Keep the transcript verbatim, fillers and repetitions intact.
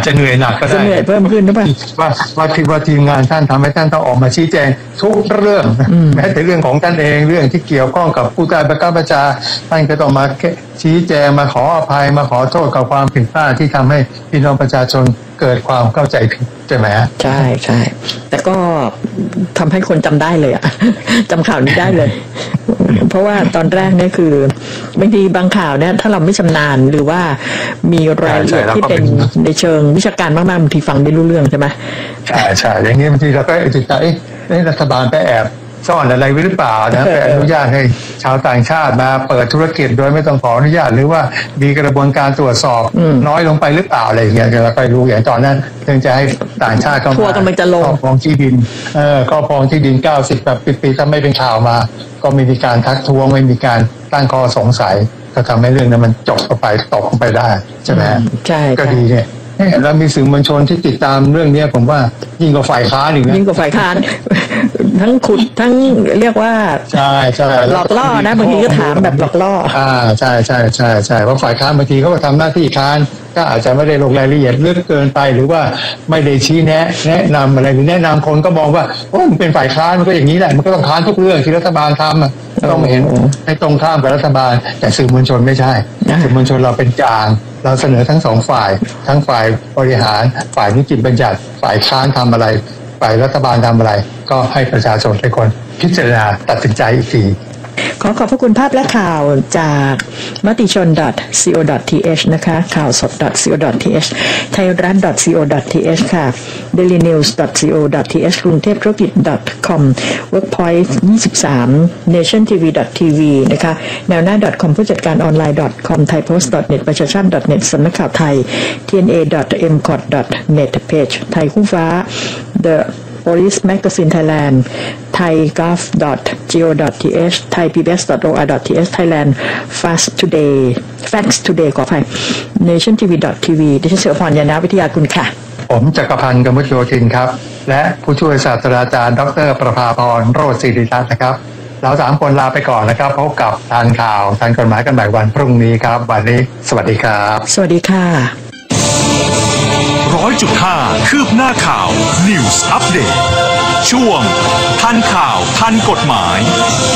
จะเหนื่อยหนักก็ได้จะเหนื่อยเพิ่มขึ้นหรือเปล่าว่าว่าทีว่าทีมงานท่านทำให้ท่านต้องออกมาชี้แจงทุกเรื่องแม้แต่เรื่องของท่านเองเรื่องที่เกี่ยวข้องกับผู้ใต้บังคับบัญชาท่านก็ต้องมาชี้แจงมาขออภัยมาขอโทษกับความผิดพลาดที่ทำให้พี่น้องประชาชนเกิดความเข้าใจผิดใช่ไหมฮะใช่ใช่แต่ก็ทำให้คนจำได้เลยอะจำข่าวนี้ได้เลยเพราะว่าตอนแรกเนี่ยคือบางทีบางข่าวเนี่ยถ้าเราไม่ชำนาญหรือว่ามีรายละเอียดที่เป็นในเชิงวิชาการมากๆบางทีฟังไม่รู้เรื่องใช่ไหมใช่ใช่อย่างนี้บางทีเราก็ติดใจเอ๊ะรัฐบาลไปแอบซ่อนอะไรไว้หรือเปล่านะไปอนุญาตให้ชาวต่างชาติมาเปิดธุรกิจโดยไม่ต้องขออนุญาตหรือว่ามีกระบวนการตรวจสอบน้อยลงไปหรือเปล่าอะไรอย่างเงี้ยเราไปรู้อย่างตอนนั้นเพียงจะให้ต่างชาติเข้ามาครอบครองที่ดินเออครอบครองที่ดินเก้าสิบแบบปีๆถ้าไม่เป็นข่าวมาก็ไม่มีการทักท้วงไม่มีการตั้งข้อสงสัยก็ทำให้เรื่องนั้นมันจบไปตกไปได้ใช่ไหมใช่ก็ดีเนี่ยแล้วมีสื่อมวลชนที่ติดตามเรื่องนี้ผมว่ายิ่งกว่าฝ่ายค้านอีกนะยิ่งกว่าฝ่ายค้านทั้งขุดทั้งเรียกว่าใช่ใช่หลอกล่อนะบางทีก็ถามแบบหลอกล่ออ่าใช่ใช่ใช่ใช่เพราะฝ่ายค้านบางทีเขาก็ทำหน้าที่ค้านก็อาจจะไม่ได้ลงรายละเอียดลึกเกินไปหรือว่าไม่ได้ชี้แนะแนะนำอะไรหรือแนะนำคนก็มองว่าโอ้มันเป็นฝ่ายค้านมันก็อย่างนี้แหละมันก็ต้องค้านทุกเรื่องที่รัฐบาลทำอ่ะต้องเห็นให้ตรงข้ามกับรัฐบาลแต่สื่อมวลชนไม่ใช่สื่อมวลชนเราเป็นกลางเราเสนอทั้งสองฝ่ายทั้งฝ่ายบริหารฝ่ายนิติบัญญัติฝ่ายค้านทำอะไรฝ่ายรัฐบาลทำอะไรก็ให้ประชาชนเป็นคนพิจารณาตัดสินใจอีกทีขอขอบพระคุณภาพและข่าวจากมติชน .co.th นะคะข่าวสด .co.th ไทยรัฐ .co.th ค่ะ dailynews.co.th กรุงเทพธุรกิจ .com workpoint ยี่สิบสาม nationtv.tv นะคะแนวหน้า .com ผู้จัดการออนไลน์ .com thaipost.net ประชาชาติ .net สำนักข่าวไทย ที เอ็น เอ เอ็ม ซี โอ ที เน็ต เพจไทยคู่ฟ้า The Police Magazine Thailand thaigov.go.th thaipbs.or.th Thailand Fast Today Facts Today ขออภัย nationtv.tv ดิฉันเสือพรยานาวิทยากุลค่ะผมจักรพันธ์กมุจโยธินครับและผู้ช่วยศาสตราจารย์ดรประภาพรโรจน์ศิริรัตน์นะครับเราสามคนลาไปก่อนนะครับพบกับทานข่าวทานกฎหมายกันใหม่วันพรุ่งนี้ครับวันนี้สวัสดีครับสวัสดีค่ะร้อยจุดห้าคืบหน้าข่าว News Update ช่วงทันข่าวทันกฎหมาย